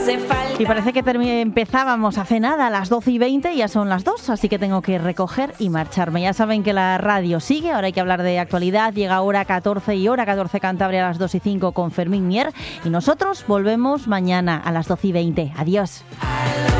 Y parece que empezábamos hace nada a las 12:20, ya son las 2, así que tengo que recoger y marcharme. Ya saben que la radio sigue, ahora hay que hablar de actualidad. Llega hora 14 y hora 14 Cantabria a las 2:05 con Fermín Mier. Y nosotros volvemos mañana a las 12:20. Adiós.